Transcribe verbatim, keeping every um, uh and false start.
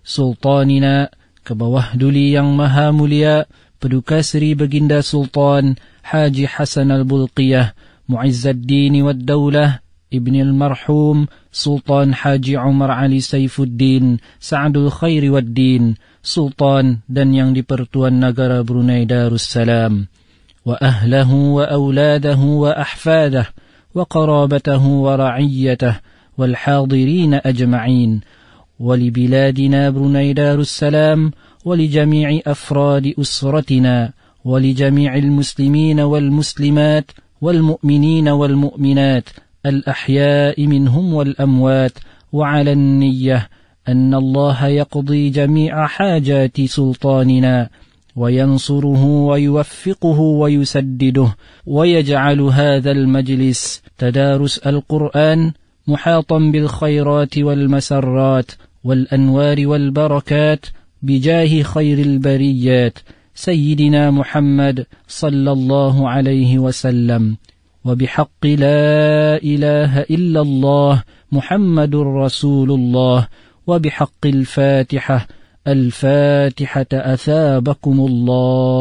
Sultanina, ke bawah duli yang maha mulia, Paduka Seri Baginda Sultan Haji Hasan Al-Bulqiyah, Mu'izzuddin wad Daulah, Ibn al-Marhum Sultan Haji Umar Ali Saifuddin Sa'dul Khairi wad Din, Sultan dan yang di-Pertuan Negara Brunei Darussalam, wa ahlahu wa auladahu wa ahfadah wa qarabatahu wa ra'iyyatah wal hadirin ajma'in, wa li biladina Brunei Darussalam wa li jami'i afradi usratina wa li jami'il muslimina wal muslimat wal mu'minina wal mu'minat al-ahya'i minhum wal amwat, wa 'ala an-niyyah أن الله يقضي جميع حاجات سلطاننا وينصره ويوفقه ويسدده، ويجعل هذا المجلس تدارس القرآن محاطا بالخيرات والمسرات والأنوار والبركات بجاه خير البريات سيدنا محمد صلى الله عليه وسلم، وبحق لا إله إلا الله محمد رسول الله، وبحق الفاتحة الفاتحة أثابكم الله.